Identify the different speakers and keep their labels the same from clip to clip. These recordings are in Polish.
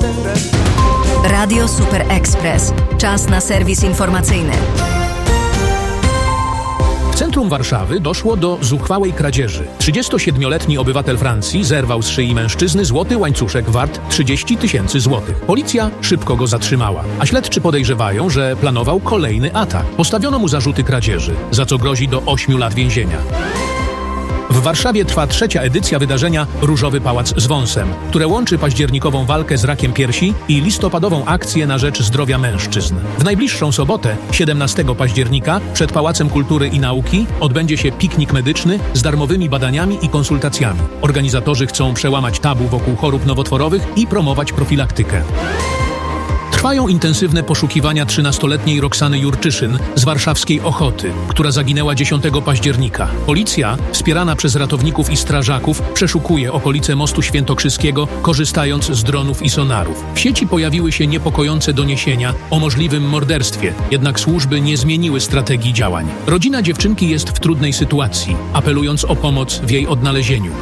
Speaker 1: Radio Super Express. Czas na serwis informacyjny.
Speaker 2: W centrum Warszawy doszło do zuchwałej kradzieży. 37-letni obywatel Francji zerwał z szyi mężczyzny złoty łańcuszek wart 30 000 złotych. Policja szybko go zatrzymała, a śledczy podejrzewają, że planował kolejny atak. Postawiono mu zarzuty kradzieży, za co grozi do 8 lat więzienia. W Warszawie trwa 3. edycja wydarzenia Różowy Pałac z wąsem, które łączy październikową walkę z rakiem piersi i listopadową akcję na rzecz zdrowia mężczyzn. W najbliższą sobotę, 17 października, przed Pałacem Kultury i Nauki odbędzie się piknik medyczny z darmowymi badaniami i konsultacjami. Organizatorzy chcą przełamać tabu wokół chorób nowotworowych i promować profilaktykę. Trwają intensywne poszukiwania 13-letniej Roxany Jurczyszyn z warszawskiej Ochoty, która zaginęła 10 października. Policja, wspierana przez ratowników i strażaków, przeszukuje okolice Mostu Świętokrzyskiego, korzystając z dronów i sonarów. W sieci pojawiły się niepokojące doniesienia o możliwym morderstwie, jednak służby nie zmieniły strategii działań. Rodzina dziewczynki jest w trudnej sytuacji, apelując o pomoc w jej odnalezieniu.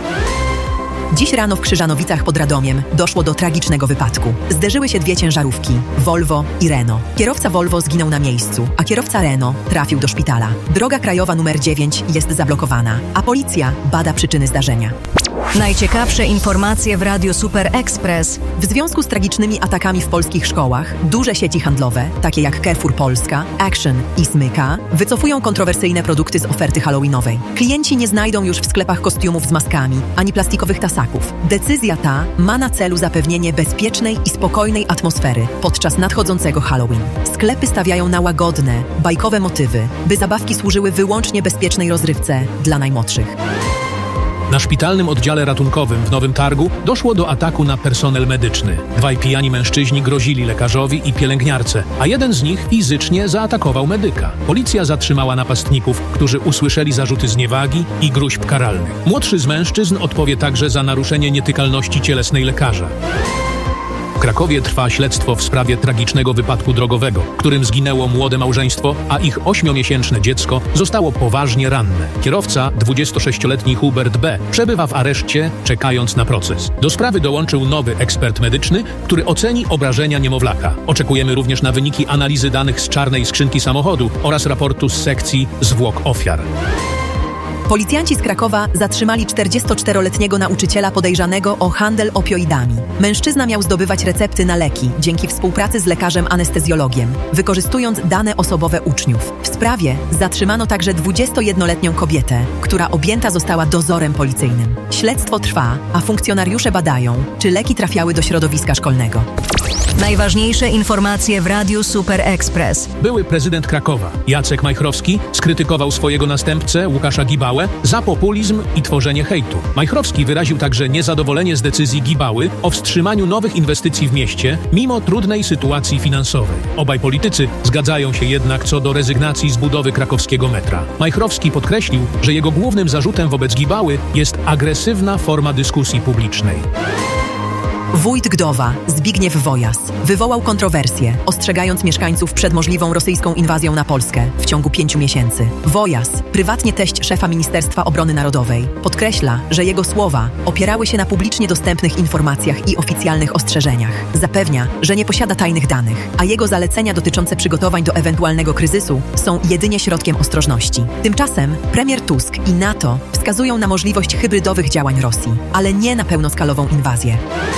Speaker 3: Dziś rano w Krzyżanowicach pod Radomiem doszło do tragicznego wypadku. Zderzyły się 2 ciężarówki, Volvo i Renault. Kierowca Volvo zginął na miejscu, a kierowca Renault trafił do szpitala. Droga krajowa nr 9 jest zablokowana, a policja bada przyczyny zdarzenia.
Speaker 1: Najciekawsze informacje w Radiu Super Express.
Speaker 3: W związku z tragicznymi atakami w polskich szkołach, duże sieci handlowe, takie jak Carrefour Polska, Action i Smyka, wycofują kontrowersyjne produkty z oferty halloweenowej. Klienci nie znajdą już w sklepach kostiumów z maskami, ani plastikowych tasaków. Decyzja ta ma na celu zapewnienie bezpiecznej i spokojnej atmosfery podczas nadchodzącego Halloween. Sklepy stawiają na łagodne, bajkowe motywy, by zabawki służyły wyłącznie bezpiecznej rozrywce dla najmłodszych.
Speaker 2: Na szpitalnym oddziale ratunkowym w Nowym Targu doszło do ataku na personel medyczny. 2 pijani mężczyźni grozili lekarzowi i pielęgniarce, a jeden z nich fizycznie zaatakował medyka. Policja zatrzymała napastników, którzy usłyszeli zarzuty zniewagi i gróźb karalnych. Młodszy z mężczyzn odpowie także za naruszenie nietykalności cielesnej lekarza. W Krakowie trwa śledztwo w sprawie tragicznego wypadku drogowego, w którym zginęło młode małżeństwo, a ich 8-miesięczne dziecko zostało poważnie ranne. Kierowca, 26-letni Hubert B., przebywa w areszcie, czekając na proces. Do sprawy dołączył nowy ekspert medyczny, który oceni obrażenia niemowlaka. Oczekujemy również na wyniki analizy danych z czarnej skrzynki samochodu oraz raportu z sekcji zwłok ofiar.
Speaker 3: Policjanci z Krakowa zatrzymali 44-letniego nauczyciela podejrzanego o handel opioidami. Mężczyzna miał zdobywać recepty na leki dzięki współpracy z lekarzem anestezjologiem, wykorzystując dane osobowe uczniów. W sprawie zatrzymano także 21-letnią kobietę, która objęta została dozorem policyjnym. Śledztwo trwa, a funkcjonariusze badają, czy leki trafiały do środowiska szkolnego.
Speaker 1: Najważniejsze informacje w Radiu Super Express.
Speaker 2: Były prezydent Krakowa, Jacek Majchrowski, skrytykował swojego następcę, Łukasza Gibałę, za populizm i tworzenie hejtu. Majchrowski wyraził także niezadowolenie z decyzji Gibały o wstrzymaniu nowych inwestycji w mieście, mimo trudnej sytuacji finansowej. Obaj politycy zgadzają się jednak co do rezygnacji z budowy krakowskiego metra. Majchrowski podkreślił, że jego głównym zarzutem wobec Gibały jest agresywna forma dyskusji publicznej.
Speaker 3: Wójt Gdowa, Zbigniew Wojas, wywołał kontrowersję, ostrzegając mieszkańców przed możliwą rosyjską inwazją na Polskę w ciągu 5 miesięcy. Wojas, prywatnie teść szefa Ministerstwa Obrony Narodowej, podkreśla, że jego słowa opierały się na publicznie dostępnych informacjach i oficjalnych ostrzeżeniach. Zapewnia, że nie posiada tajnych danych, a jego zalecenia dotyczące przygotowań do ewentualnego kryzysu są jedynie środkiem ostrożności. Tymczasem premier Tusk i NATO wskazują na możliwość hybrydowych działań Rosji, ale nie na pełnoskalową inwazję.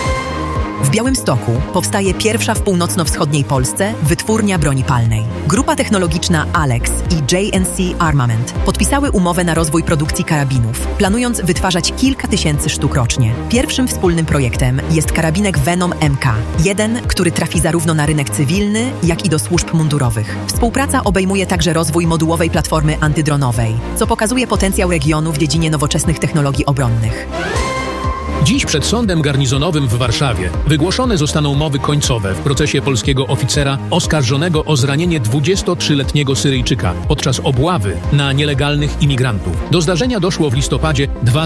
Speaker 3: W Białymstoku powstaje pierwsza w północno-wschodniej Polsce wytwórnia broni palnej. Grupa technologiczna Alex i J&C Armament podpisały umowę na rozwój produkcji karabinów, planując wytwarzać kilka tysięcy sztuk rocznie. Pierwszym wspólnym projektem jest karabinek Venom MK, jeden, który trafi zarówno na rynek cywilny, jak i do służb mundurowych. Współpraca obejmuje także rozwój modułowej platformy antydronowej, co pokazuje potencjał regionu w dziedzinie nowoczesnych technologii obronnych.
Speaker 2: Dziś przed sądem garnizonowym w Warszawie wygłoszone zostaną mowy końcowe w procesie polskiego oficera oskarżonego o zranienie 23-letniego Syryjczyka podczas obławy na nielegalnych imigrantów. Do zdarzenia doszło w listopadzie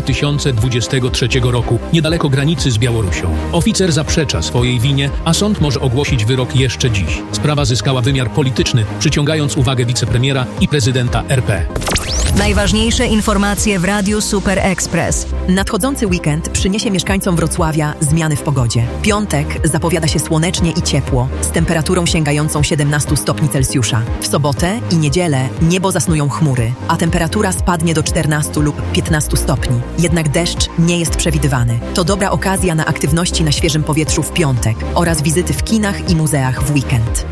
Speaker 2: 2023 roku, niedaleko granicy z Białorusią. Oficer zaprzecza swojej winie, a sąd może ogłosić wyrok jeszcze dziś. Sprawa zyskała wymiar polityczny, przyciągając uwagę wicepremiera i prezydenta RP.
Speaker 1: Najważniejsze informacje w Radiu Super Express.
Speaker 3: Nadchodzący weekend przyniesie mieszkańcom Wrocławia zmiany w pogodzie. Piątek zapowiada się słonecznie i ciepło, z temperaturą sięgającą 17 stopni Celsjusza. W sobotę i niedzielę niebo zasnują chmury, a temperatura spadnie do 14 lub 15 stopni. Jednak deszcz nie jest przewidywany. To dobra okazja na aktywności na świeżym powietrzu w piątek oraz wizyty w kinach i muzeach w weekend.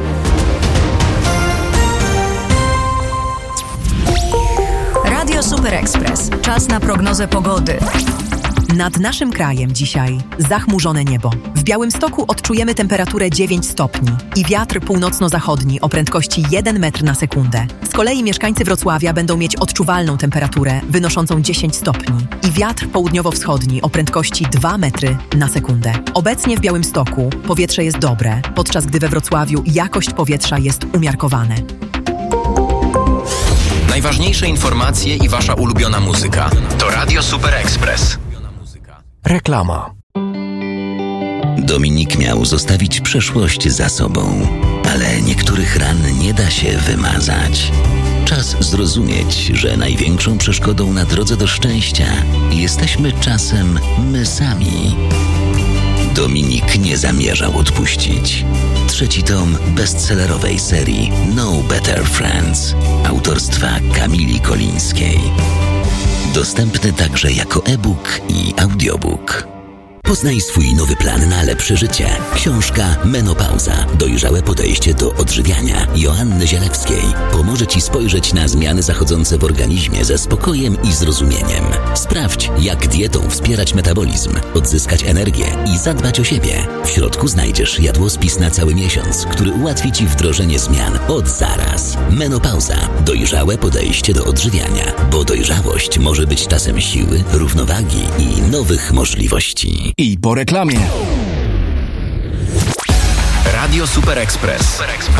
Speaker 1: Radio Super Express. Czas na prognozę pogody.
Speaker 3: Nad naszym krajem dzisiaj zachmurzone niebo. W Białymstoku odczujemy temperaturę 9 stopni i wiatr północno-zachodni o prędkości 1 metr na sekundę. Z kolei mieszkańcy Wrocławia będą mieć odczuwalną temperaturę wynoszącą 10 stopni i wiatr południowo-wschodni o prędkości 2 metry na sekundę. Obecnie w Białymstoku powietrze jest dobre, podczas gdy we Wrocławiu jakość powietrza jest umiarkowana.
Speaker 4: Najważniejsze informacje i wasza ulubiona muzyka to Radio Super Express.
Speaker 5: Reklama.
Speaker 6: Dominik miał zostawić przeszłość za sobą, ale niektórych ran nie da się wymazać. Czas zrozumieć, że największą przeszkodą na drodze do szczęścia jesteśmy czasem my sami. Dominik nie zamierzał odpuścić. 3. tom bestsellerowej serii No Better Friends autorstwa Kamili Kolińskiej. Dostępny także jako e-book i audiobook. Poznaj swój nowy plan na lepsze życie. Książka Menopauza. Dojrzałe podejście do odżywiania Joanny Zielewskiej pomoże Ci spojrzeć na zmiany zachodzące w organizmie ze spokojem i zrozumieniem. Sprawdź, jak dietą wspierać metabolizm, odzyskać energię i zadbać o siebie. W środku znajdziesz jadłospis na cały miesiąc, który ułatwi Ci wdrożenie zmian od zaraz. Menopauza. Dojrzałe podejście do odżywiania, bo dojrzałość może być czasem siły, równowagi i nowych możliwości.
Speaker 5: I po reklamie.
Speaker 4: Radio Super Express.